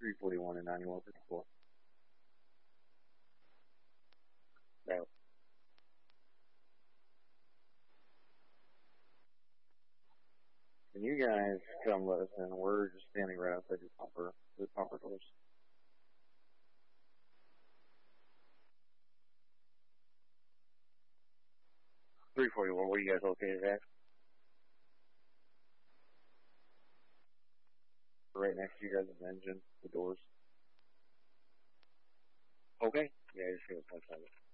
341 and 9154. No. Can you guys come let us in? We're just standing right outside the pumper doors. .341, where you guys located at? Right next to you guys' engine, the doors. Okay. Yeah, just give us 1 second.